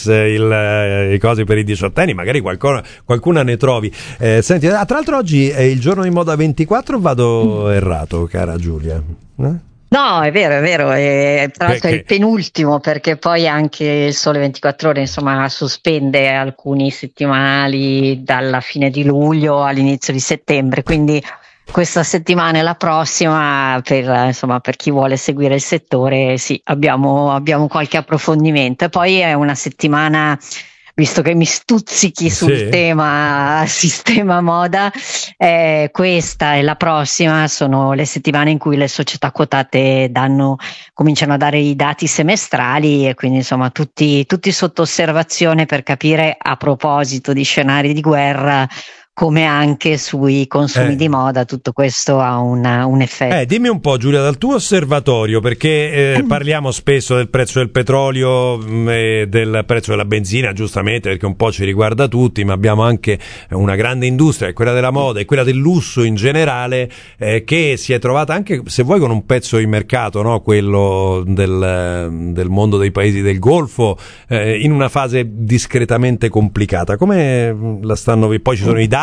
il, i cosi per i diciottenni, magari qualcuno, qualcuna ne trovi. Eh, senti, tra l'altro oggi è il giorno di moda ventiquattro, vado mm. errato, cara Giulia? Eh? No, è vero, è vero, e tra l'altro che, è il penultimo, perché poi anche il Sole ventiquattro Ore insomma sospende alcuni settimanali dalla fine di luglio all'inizio di settembre, quindi questa settimana e la prossima per, insomma, per chi vuole seguire il settore, sì, abbiamo, abbiamo qualche approfondimento. E poi è una settimana, visto che mi stuzzichi sul sì. tema sistema moda, eh, questa e la prossima sono le settimane in cui le società quotate danno, cominciano a dare i dati semestrali, e quindi insomma tutti, tutti sotto osservazione per capire, a proposito di scenari di guerra, come anche sui consumi eh. di moda tutto questo ha una, un effetto. Eh, dimmi un po', Giulia, dal tuo osservatorio, perché eh, parliamo spesso del prezzo del petrolio mh, e del prezzo della benzina, giustamente, perché un po' ci riguarda tutti, ma abbiamo anche una grande industria, quella della moda e quella del lusso in generale, eh, che si è trovata anche, se vuoi, con un pezzo di mercato, no? Quello del, del mondo dei paesi del Golfo, eh, in una fase discretamente complicata. Come la stanno? Poi ci sono i dati,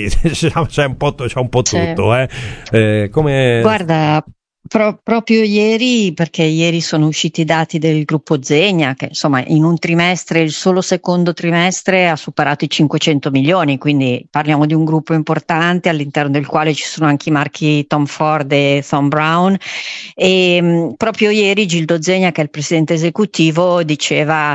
c'è un po', c'è un po' tutto, eh. Eh, come... Guarda, pro- proprio ieri, perché ieri sono usciti i dati del gruppo Zegna, che insomma in un trimestre, il solo secondo trimestre, ha superato i cinquecento milioni, quindi parliamo di un gruppo importante all'interno del quale ci sono anche i marchi Tom Ford e Thom Browne, e mh, proprio ieri Gildo Zegna, che è il presidente esecutivo, diceva: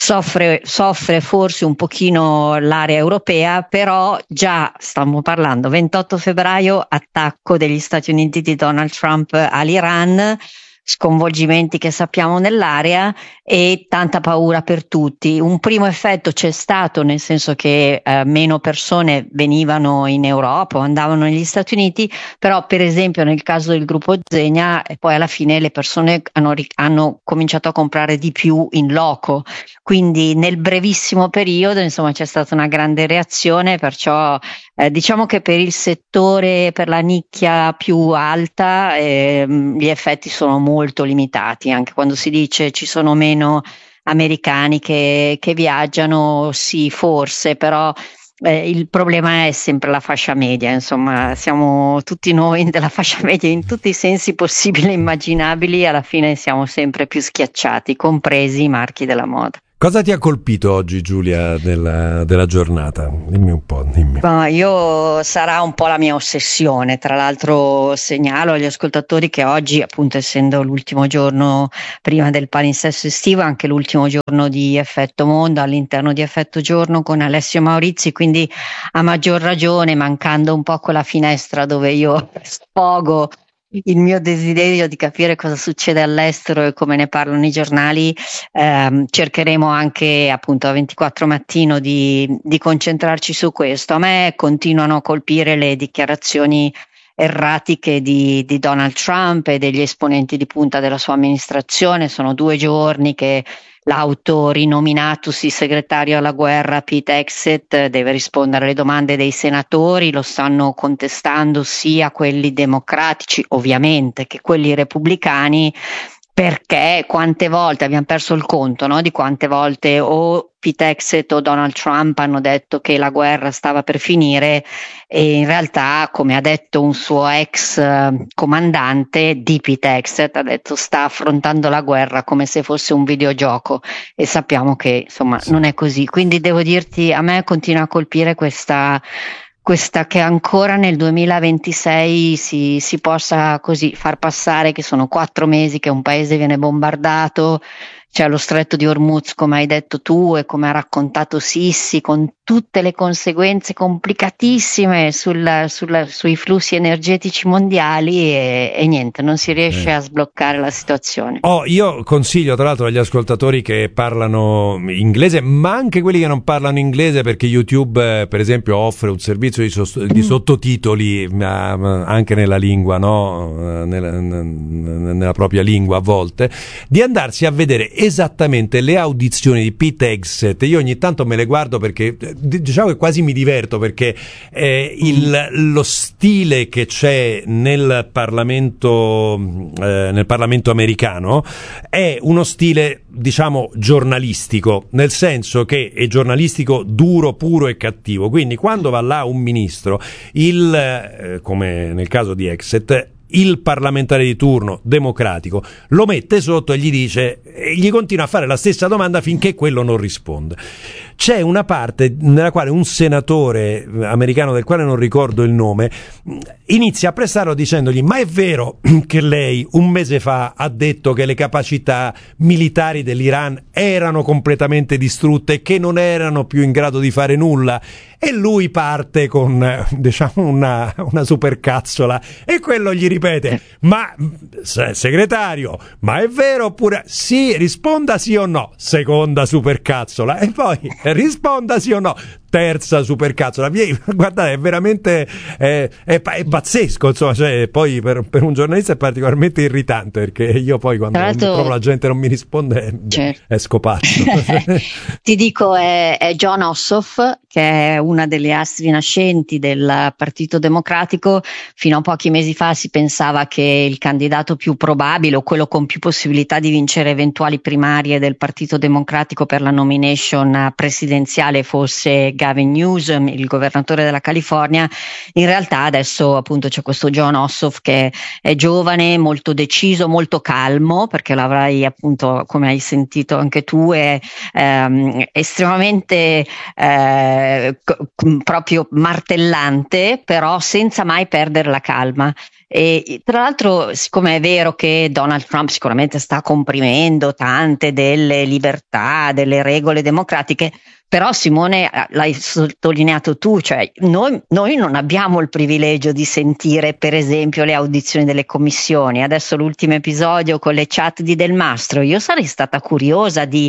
Soffre, soffre forse un pochino l'area europea, però già stiamo parlando ventotto febbraio, attacco degli Stati Uniti di Donald Trump all'Iran, sconvolgimenti che sappiamo nell'area e tanta paura per tutti. Un primo effetto c'è stato, nel senso che eh, meno persone venivano in Europa o andavano negli Stati Uniti, però per esempio nel caso del gruppo Zegna e poi alla fine le persone hanno, hanno cominciato a comprare di più in loco, quindi nel brevissimo periodo insomma c'è stata una grande reazione, perciò eh, diciamo che per il settore, per la nicchia più alta eh, gli effetti sono molto limitati. Anche quando si dice ci sono meno americani che, che viaggiano, sì forse, però eh, il problema è sempre la fascia media, insomma siamo tutti noi della fascia media in tutti i sensi possibili e immaginabili, alla fine siamo sempre più schiacciati, compresi i marchi della moda. Cosa ti ha colpito oggi, Giulia, della, della giornata? Dimmi un po', dimmi. Ma io sarà un po' la mia ossessione. Tra l'altro segnalo agli ascoltatori che oggi, appunto essendo l'ultimo giorno prima del palinsesto estivo, anche l'ultimo giorno di Effetto Mondo all'interno di Effetto Giorno con Alessio Maurizi, quindi a maggior ragione, mancando un po' quella finestra dove io sfogo il mio desiderio di capire cosa succede all'estero e come ne parlano i giornali, ehm, cercheremo anche appunto a ventiquattro mattino di, di concentrarci su questo. A me continuano a colpire le dichiarazioni erratiche di, di Donald Trump e degli esponenti di punta della sua amministrazione. Sono due giorni che l'autorinominatosi segretario alla guerra Pete Hegseth deve rispondere alle domande dei senatori, lo stanno contestando sia quelli democratici ovviamente che quelli repubblicani, perché quante volte abbiamo perso il conto, no? Di quante volte o Pete Hegseth o Donald Trump hanno detto che la guerra stava per finire e in realtà, come ha detto un suo ex eh, comandante di Pete Hegseth, ha detto sta affrontando la guerra come se fosse un videogioco e sappiamo che insomma non è così. Quindi devo dirti, a me continua a colpire questa questa che ancora nel duemilaventisei si, si possa così far passare che sono quattro mesi che un paese viene bombardato, c'è lo stretto di Hormuz come hai detto tu e come ha raccontato Sissi, con tutte le conseguenze complicatissime sul, sul, sui flussi energetici mondiali e, e niente, non si riesce eh. a sbloccare la situazione. Oh, io consiglio tra l'altro agli ascoltatori che parlano inglese, ma anche quelli che non parlano inglese, perché YouTube per esempio offre un servizio di, sost- di sottotitoli uh, anche nella lingua, no? nella, nella propria lingua a volte, di andarsi a vedere esattamente le audizioni di Pete Hegseth. Io ogni tanto me le guardo perché diciamo che quasi mi diverto, perché eh, il, lo stile che c'è nel Parlamento eh, nel Parlamento americano è uno stile diciamo giornalistico, nel senso che è giornalistico duro, puro e cattivo. Quindi quando va là un ministro, il eh, come nel caso di Hegseth, il parlamentare di turno democratico lo mette sotto e gli dice, e gli continua a fare la stessa domanda finché quello non risponde. C'è una parte nella quale un senatore americano, del quale non ricordo il nome, inizia a pressarlo dicendogli: ma è vero che lei un mese fa ha detto che le capacità militari dell'Iran erano completamente distrutte e che non erano più in grado di fare nulla? E lui parte con diciamo una, una supercazzola e quello gli ripete: ma segretario, ma è vero oppure sì, risponda sì o no, seconda supercazzola, e poi risponda sì o no, terza supercazzola. Guardate, è veramente è, è, è pazzesco, insomma, cioè, poi per, per un giornalista è particolarmente irritante, perché io poi quando proprio la gente non mi risponde certo. è scopazzo. Ti dico, è, è John Ossoff, che è una delle astri nascenti del Partito Democratico. Fino a pochi mesi fa si pensava che il candidato più probabile o quello con più possibilità di vincere eventuali primarie del Partito Democratico per la nomination presidenziale fosse Gavin Newsom, il governatore della California, in realtà adesso appunto c'è questo Jon Ossoff che è giovane, molto deciso, molto calmo, perché l'avrai appunto, come hai sentito anche tu, è ehm, estremamente eh, c- proprio martellante, però senza mai perdere la calma. E tra l'altro, siccome è vero che Donald Trump sicuramente sta comprimendo tante delle libertà, delle regole democratiche, però Simone, l'hai sottolineato tu, cioè noi, noi non abbiamo il privilegio di sentire per esempio le audizioni delle commissioni. Adesso l'ultimo episodio con le chat di Del Mastro, io sarei stata curiosa di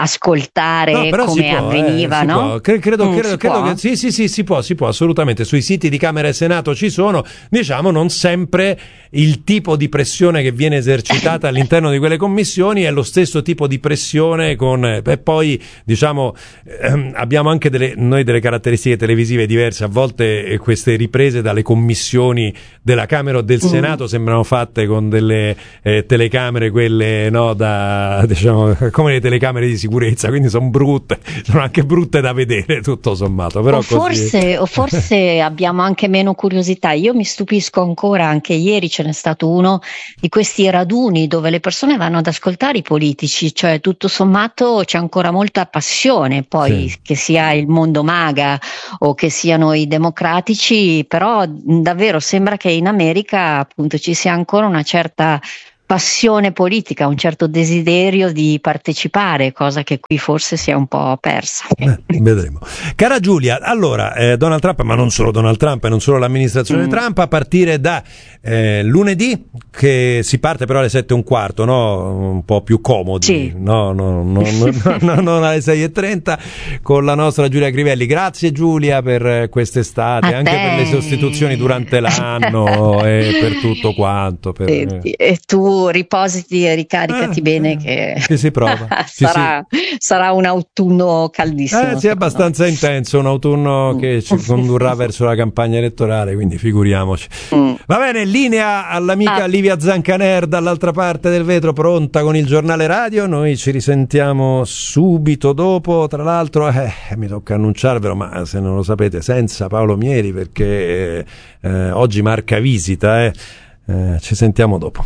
ascoltare no, come può, avveniva, eh, no? Può. Credo, credo, Mm, credo, credo che sì, sì, sì, si può, si può assolutamente. Sui siti di Camera e Senato ci sono, diciamo, non sempre il tipo di pressione che viene esercitata all'interno di quelle commissioni è lo stesso tipo di pressione con e poi diciamo ehm, abbiamo anche delle, noi delle caratteristiche televisive diverse, a volte eh, queste riprese dalle commissioni della Camera o del Mm. Senato sembrano fatte con delle eh, telecamere, quelle no da diciamo come le telecamere di sicurezza, quindi sono brutte, sono anche brutte da vedere tutto sommato, però o così... forse, o forse abbiamo anche meno curiosità. Io mi stupisco ancora, anche ieri ce n'è stato uno di questi raduni dove le persone vanno ad ascoltare i politici, cioè tutto sommato c'è ancora molta passione, poi Sì. che sia il mondo MAGA o che siano i democratici, però davvero sembra che in America appunto ci sia ancora una certa passione politica, un certo desiderio di partecipare, cosa che qui forse si è un po' persa. Eh, vedremo. Cara Giulia, allora eh, Donald Trump, ma non solo Donald Trump e non solo l'amministrazione Mm. Trump, a partire da eh, lunedì, che si parte però alle sette e un quarto, no? Un po' più comodi, Sì. no, no, no, no, no, no, non alle sei e trenta, con la nostra Giulia Crivelli. Grazie Giulia per quest'estate, A anche te. per le sostituzioni durante l'anno e per tutto quanto. Per... Senti, e tu ripositi e ricaricati Eh, bene eh, che che si prova. Sì, sarà, sarà un autunno caldissimo. Eh, sì, è abbastanza intenso, un autunno che ci condurrà verso la campagna elettorale, quindi figuriamoci. Mm. Va bene, linea all'amica Ah. Livia Zancaner dall'altra parte del vetro, pronta con il giornale radio. Noi ci risentiamo subito dopo. Tra l'altro, eh, mi tocca annunciarvelo, ma se non lo sapete, senza Paolo Mieri, perché eh, eh, oggi marca visita. Eh. Eh, ci sentiamo dopo.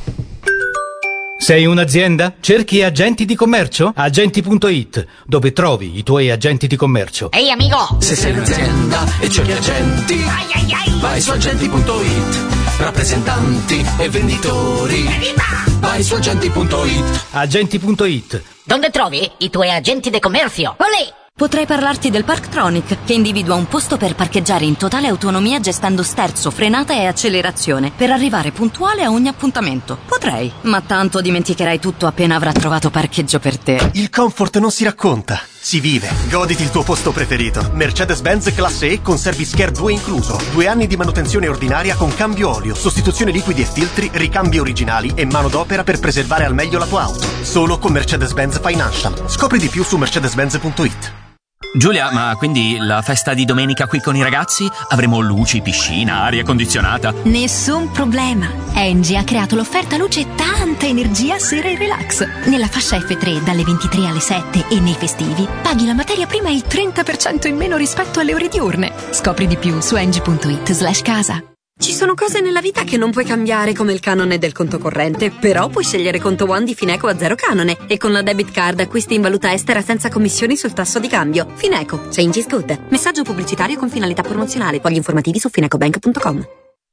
Sei un'azienda? Cerchi agenti di commercio? Agenti punto it, dove trovi i tuoi agenti di commercio. Ehi amico! Se sei un'azienda e cerchi agenti, Ai ai ai! vai su agenti punto it. Rappresentanti e venditori, vai su agenti punto it. Agenti punto it. Dove trovi i tuoi agenti di commercio? Olè! Potrei parlarti del Parktronic, che individua un posto per parcheggiare in totale autonomia gestendo sterzo, frenata e accelerazione, per arrivare puntuale a ogni appuntamento. Potrei, ma tanto dimenticherai tutto appena avrà trovato parcheggio per te. Il comfort non si racconta, si vive. Goditi il tuo posto preferito. Mercedes-Benz Classe E con Service Care due incluso. Due anni di manutenzione ordinaria con cambio olio, sostituzione liquidi e filtri, ricambi originali e manodopera per preservare al meglio la tua auto. Solo con Mercedes-Benz Financial. Scopri di più su mercedes-benz punto it. Giulia, ma quindi la festa di domenica qui con i ragazzi? Avremo luci, piscina, aria condizionata? Nessun problema. Engie ha creato l'offerta luce e tanta energia sera e relax. Nella fascia F tre dalle ventitré alle sette e nei festivi paghi la materia prima il trenta per cento in meno rispetto alle ore diurne. Scopri di più su engie punto it slash casa. Ci sono cose nella vita che non puoi cambiare, come il canone del conto corrente, però puoi scegliere Conto One di Fineco a zero canone e con la debit card acquisti in valuta estera senza commissioni sul tasso di cambio. Fineco, change is good. Messaggio pubblicitario con finalità promozionale. Quagli informativi su finecobank punto com.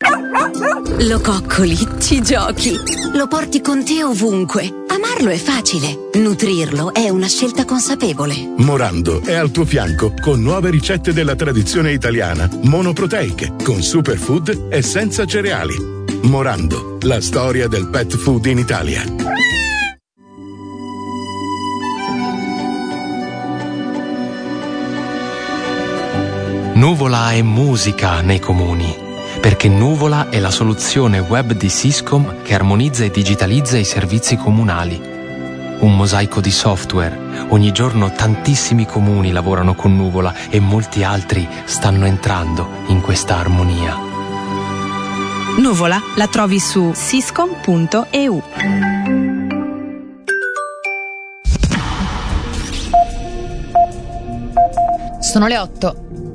Lo coccoli, ci giochi, lo porti con te ovunque. Amarlo è facile, nutrirlo è una scelta consapevole. Morando è al tuo fianco con nuove ricette della tradizione italiana, monoproteiche, con superfood e senza cereali. Morando, la storia del pet food in Italia. Nuvola è musica nei comuni, perché Nuvola è la soluzione web di Syscom che armonizza e digitalizza i servizi comunali. Un mosaico di software. Ogni giorno tantissimi comuni lavorano con Nuvola e molti altri stanno entrando in questa armonia. Nuvola la trovi su syscom punto e u. Sono le otto.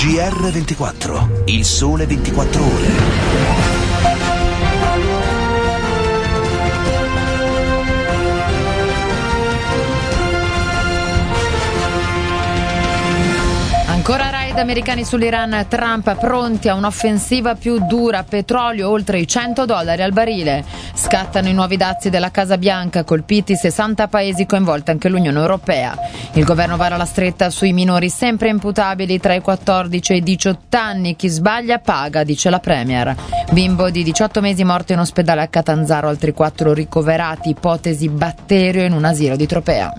G R ventiquattro, il sole ventiquattro ore. Ancora raid americani sull'Iran, Trump pronti a un'offensiva più dura, petrolio oltre i cento dollari al barile. Scattano i nuovi dazi della Casa Bianca, colpiti sessanta paesi, coinvolta anche l'Unione Europea. Il governo vara la stretta sui minori sempre imputabili tra i quattordici e i diciotto anni, chi sbaglia paga, dice la Premier. Bimbo di diciotto mesi morto in ospedale a Catanzaro, altri quattro ricoverati, ipotesi batterio in un asilo di Tropea.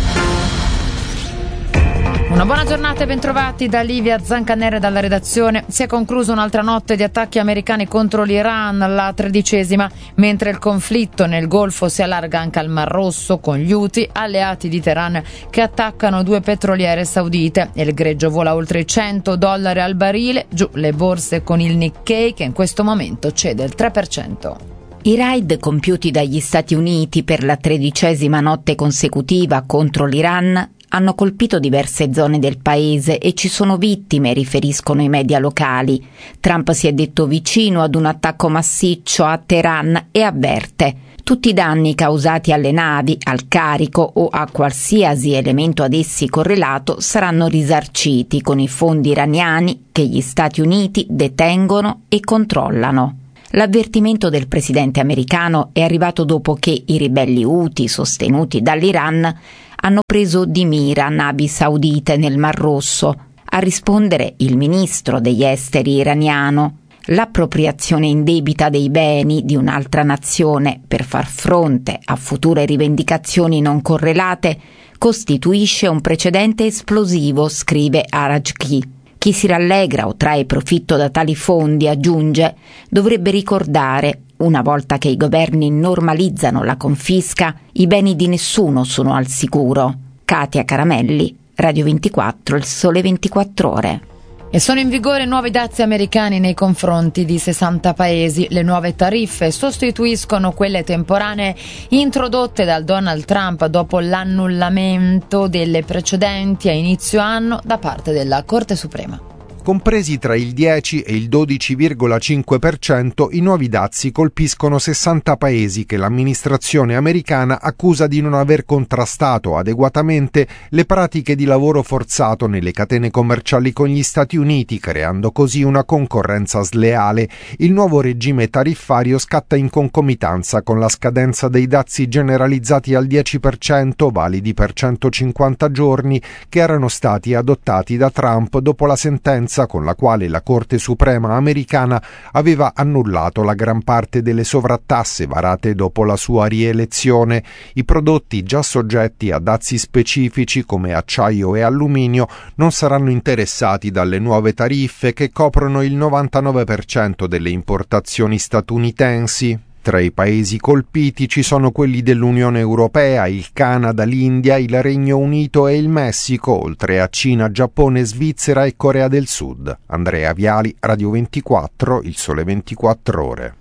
Una buona giornata e bentrovati da Livia Zancanere dalla redazione. Si è conclusa un'altra notte di attacchi americani contro l'Iran, la tredicesima, mentre il conflitto nel Golfo si allarga anche al Mar Rosso con gli Houthi, alleati di Teheran, che attaccano due petroliere saudite. Il greggio vola oltre i cento dollari al barile, giù le borse con il Nikkei che in questo momento cede il tre per cento. I raid compiuti dagli Stati Uniti per la tredicesima notte consecutiva contro l'Iran hanno colpito diverse zone del paese e ci sono vittime, riferiscono i media locali. Trump si è detto vicino ad un attacco massiccio a Teheran e avverte: tutti i danni causati alle navi, al carico o a qualsiasi elemento ad essi correlato saranno risarciti con i fondi iraniani che gli Stati Uniti detengono e controllano. L'avvertimento del presidente americano è arrivato dopo che i ribelli Houthi, sostenuti dall'Iran, hanno preso di mira navi saudite nel Mar Rosso. A rispondere il ministro degli esteri iraniano: l'appropriazione indebita dei beni di un'altra nazione per far fronte a future rivendicazioni non correlate costituisce un precedente esplosivo, scrive Arajki. Chi si rallegra o trae profitto da tali fondi, aggiunge, dovrebbe ricordare, una volta che i governi normalizzano la confisca, i beni di nessuno sono al sicuro. Katia Caramelli, Radio ventiquattro, il sole ventiquattro ore. E sono in vigore nuovi dazi americani nei confronti di sessanta paesi. Le nuove tariffe sostituiscono quelle temporanee introdotte dal Donald Trump dopo l'annullamento delle precedenti a inizio anno da parte della Corte Suprema. Compresi tra il dieci e il dodici virgola cinque per cento, i nuovi dazi colpiscono sessanta paesi che l'amministrazione americana accusa di non aver contrastato adeguatamente le pratiche di lavoro forzato nelle catene commerciali con gli Stati Uniti, creando così una concorrenza sleale. Il nuovo regime tariffario scatta in concomitanza con la scadenza dei dazi generalizzati al dieci per cento, validi per centocinquanta giorni, che erano stati adottati da Trump dopo la sentenza con la quale la Corte Suprema americana aveva annullato la gran parte delle sovrattasse varate dopo la sua rielezione. I prodotti già soggetti a dazi specifici come acciaio e alluminio non saranno interessati dalle nuove tariffe che coprono il novantanove per cento delle importazioni statunitensi. Tra i paesi colpiti ci sono quelli dell'Unione Europea, il Canada, l'India, il Regno Unito e il Messico, oltre a Cina, Giappone, Svizzera e Corea del Sud. Andrea Viali, Radio ventiquattro, il sole ventiquattro ore.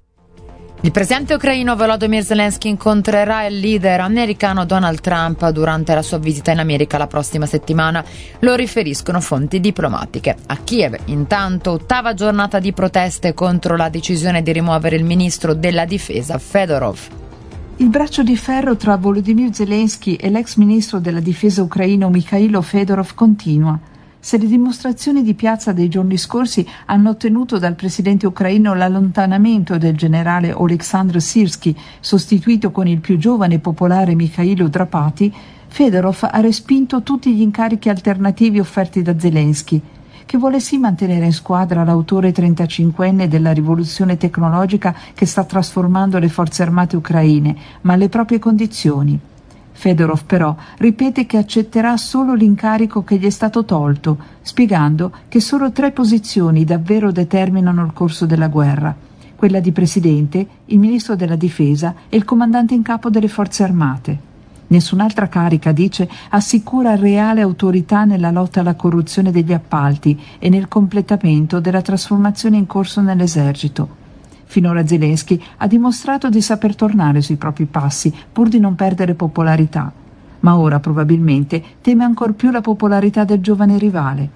Il presidente ucraino Volodymyr Zelensky incontrerà il leader americano Donald Trump durante la sua visita in America la prossima settimana, lo riferiscono fonti diplomatiche. A Kiev, intanto, ottava giornata di proteste contro la decisione di rimuovere il ministro della difesa Fedorov. Il braccio di ferro tra Volodymyr Zelensky e l'ex ministro della difesa ucraino Mikhailo Fedorov continua. Se le dimostrazioni di piazza dei giorni scorsi hanno ottenuto dal presidente ucraino l'allontanamento del generale Oleksandr Syrskyi, sostituito con il più giovane e popolare Mikhailo Drapati, Fedorov ha respinto tutti gli incarichi alternativi offerti da Zelensky, che vuole sì mantenere in squadra l'autore trentacinquenne della rivoluzione tecnologica che sta trasformando le forze armate ucraine, ma alle proprie condizioni. Fedorov però ripete che accetterà solo l'incarico che gli è stato tolto, spiegando che solo tre posizioni davvero determinano il corso della guerra: quella di presidente, il ministro della difesa e il comandante in capo delle forze armate. Nessun'altra carica, dice, assicura reale autorità nella lotta alla corruzione degli appalti e nel completamento della trasformazione in corso nell'esercito. Finora Zelensky ha dimostrato di saper tornare sui propri passi, pur di non perdere popolarità. Ma ora probabilmente teme ancor più la popolarità del giovane rivale,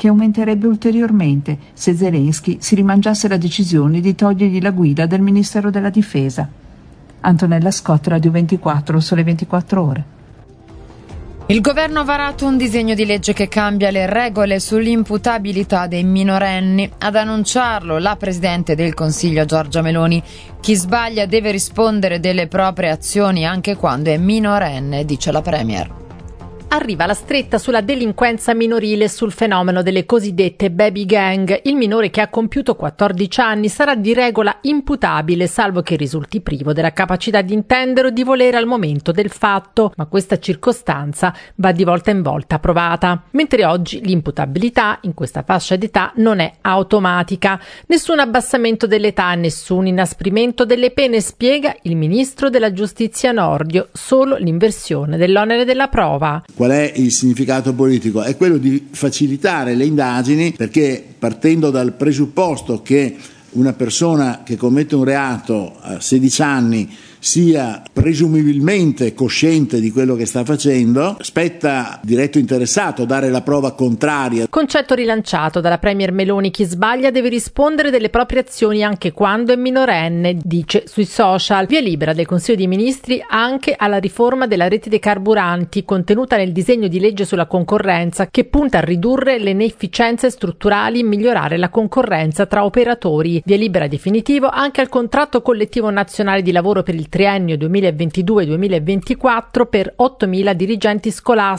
che aumenterebbe ulteriormente se Zelensky si rimangiasse la decisione di togliergli la guida del Ministero della Difesa. Antonella Scott, Radio ventiquattro, Sole ventiquattro Ore. Il governo ha varato un disegno di legge che cambia le regole sull'imputabilità dei minorenni. Ad annunciarlo la Presidente del Consiglio Giorgia Meloni. Chi sbaglia deve rispondere delle proprie azioni anche quando è minorenne, dice la Premier. Arriva la stretta sulla delinquenza minorile e sul fenomeno delle cosiddette baby gang. Il minore che ha compiuto quattordici anni sarà di regola imputabile, salvo che risulti privo della capacità di intendere o di volere al momento del fatto, ma questa circostanza va di volta in volta provata. Mentre oggi l'imputabilità in questa fascia d'età non è automatica. Nessun abbassamento dell'età, nessun inasprimento delle pene, spiega il ministro della Giustizia Nordio, solo l'inversione dell'onere della prova. Qual è il significato politico? È quello di facilitare le indagini, perché partendo dal presupposto che una persona che commette un reato a sedici anni sia presumibilmente cosciente di quello che sta facendo, spetta diretto interessato dare la prova contraria. Concetto rilanciato dalla Premier Meloni: chi sbaglia deve rispondere delle proprie azioni anche quando è minorenne, dice sui social. Via libera del Consiglio dei Ministri anche alla riforma della rete dei carburanti contenuta nel disegno di legge sulla concorrenza, che punta a ridurre le inefficienze strutturali e migliorare la concorrenza tra operatori. Via libera definitivo anche al contratto collettivo nazionale di lavoro per il triennio duemilaventidue duemilaventiquattro per ottomila dirigenti scolastici.